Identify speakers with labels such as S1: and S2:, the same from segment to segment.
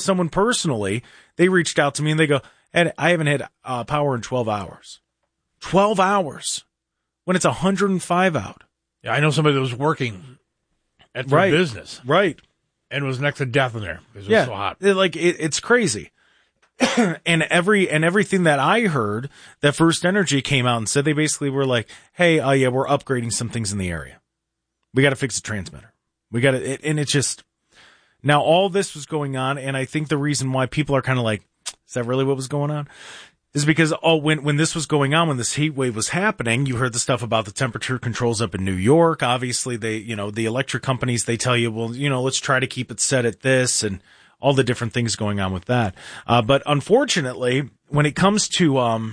S1: someone personally, they reached out to me and they go, Ed, I haven't had power in 12 hours. 12 hours when it's 105 out.
S2: Yeah, I know somebody that was working at their business.
S1: Right.
S2: And was next to death in there because it was so hot.
S1: It's crazy. and everything that I heard that First Energy came out and said, they basically were like, hey, we're upgrading some things in the area. We got to fix the transmitter. We got to, and it's just, now all this was going on. And I think the reason why people are kind of like, is that really what was going on? Is because when this was going on, when this heat wave was happening, you heard the stuff about the temperature controls up in New York. Obviously, the electric companies, they tell you, well, let's try to keep it set at this and all the different things going on with that. But unfortunately, when it comes to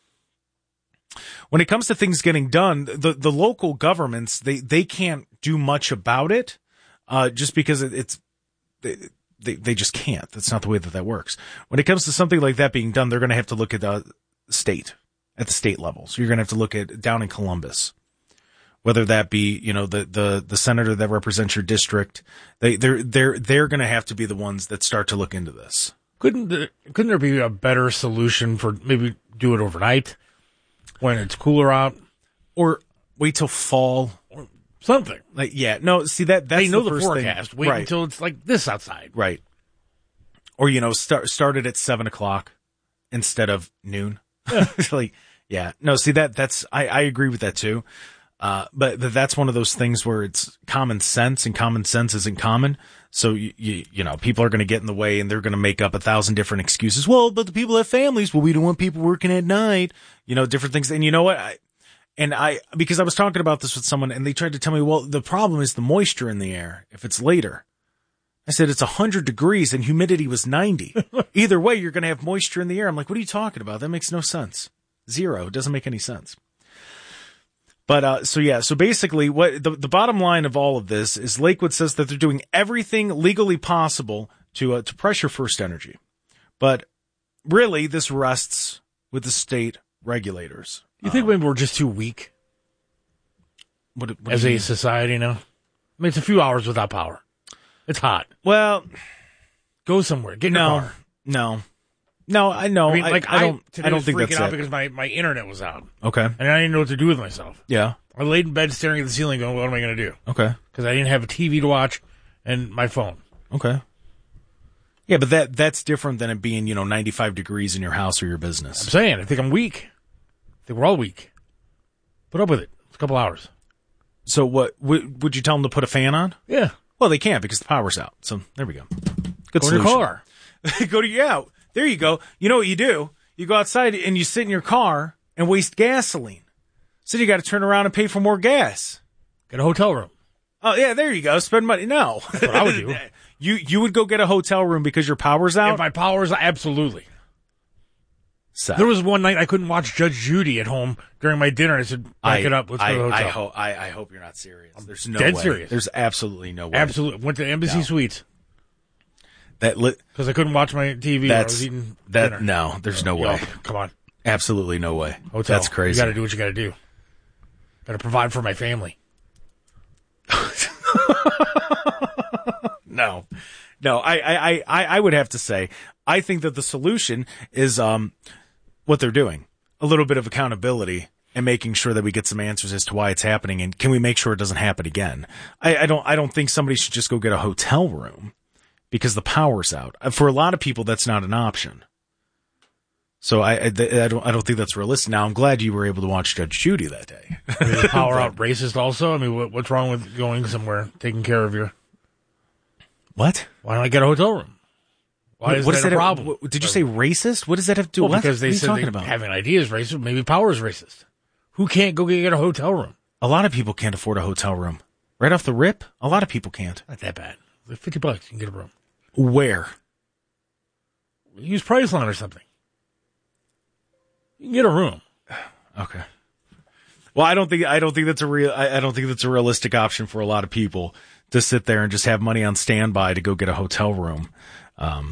S1: things getting done, the local governments, they can't do much about it, just because they just can't. That's not the way that works. When it comes to something like that being done, they're going to have to look at the state level. So you're going to have to look at down in Columbus, whether that be, the senator that represents your district. They're going to have to be the ones that start to look into this.
S2: Couldn't there be a better solution for maybe do it overnight when it's cooler out,
S1: or wait till fall?
S2: Something.
S1: That's they know the
S2: forecast.
S1: Thing.
S2: Wait until it's like this outside.
S1: Right. Or, start it at 7:00 instead of noon. That's, I agree with that too. But that's one of those things where it's common sense, and common sense isn't common. So, people are going to get in the way and they're going to make up 1,000 different excuses. Well, but the people have families. Well, we don't want people working at night, different things. And you know what? Because I was talking about this with someone and they tried to tell me, well, the problem is the moisture in the air if it's later. I said, it's 100 degrees and humidity was 90. Either way, you're going to have moisture in the air. I'm like, what are you talking about? That makes no sense. Zero. It doesn't make any sense. But, so basically what the bottom line of all of this is Lakewood says that they're doing everything legally possible to pressure First Energy. But really, this rests with the state regulators.
S2: You think maybe we're just too weak
S1: what
S2: as a society now? I mean, it's a few hours without power. It's hot.
S1: Well,
S2: go somewhere. Get in your car.
S1: No, I know. I don't think that's
S2: out
S1: it.
S2: Because my internet was out.
S1: Okay.
S2: And I didn't know what to do with myself.
S1: Yeah.
S2: I laid in bed staring at the ceiling going, what am I going to do?
S1: Okay.
S2: Because I didn't have a TV to watch and my phone.
S1: Okay. Yeah, but that's different than it being, 95 degrees in your house or your business.
S2: I'm saying, I think I'm weak. I think we're all weak. Put up with it. It's a couple hours.
S1: So what, would you tell them to put a fan on?
S2: Yeah.
S1: Well, they can't because the power's out. So there we go. Good
S2: go
S1: solution.
S2: To your car.
S1: There you go. You know what you do? You go outside and you sit in your car and waste gasoline. So you got to turn around and pay for more gas.
S2: Get a hotel room.
S1: Oh, yeah, there you go. Spend money. No.
S2: That's what I would do.
S1: You would go get a hotel room because your power's out?
S2: If my power's out, absolutely.
S1: So.
S2: There was one night I couldn't watch Judge Judy at home during my dinner. I said, back it up. Let's go to the hotel.
S1: I hope you're not serious. There's no
S2: dead
S1: way.
S2: serious.
S1: There's absolutely no way.
S2: Absolutely. Went to Embassy Suites. Because I couldn't watch my TV while I was eating dinner.
S1: No, there's no way.
S2: Come on.
S1: Absolutely no way.
S2: Hotel.
S1: That's crazy.
S2: You got to do what you got to do. Got to provide for my family.
S1: No. I would have to say, I think that the solution is what they're doing. A little bit of accountability and making sure that we get some answers as to why it's happening and can we make sure it doesn't happen again. I don't think somebody should just go get a hotel room because the power's out. For a lot of people, that's not an option. So I don't think that's realistic. Now, I'm glad you were able to watch Judge Judy that day.
S2: Is the power out racist also? I mean, what's wrong with going somewhere, taking care of your...
S1: What?
S2: Why don't I get a hotel room? Why is that a problem?
S1: Did you say racist? What does that have to do with
S2: it? Because they said having ideas racist. Maybe power is racist. Who can't go get a hotel room?
S1: A lot of people can't afford a hotel room. Right off the rip, a lot of people can't.
S2: Not that bad. Like $50, you can get a room.
S1: Where?
S2: Use Priceline or something. You can get a room.
S1: Okay. Well, I don't think that's a realistic option for a lot of people to sit there and just have money on standby to go get a hotel room. I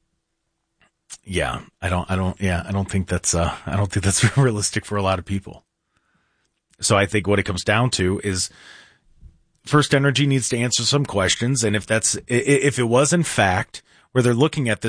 S1: don't think that's realistic for a lot of people. So I think what it comes down to is First Energy needs to answer some questions. And if it was in fact where they're looking at this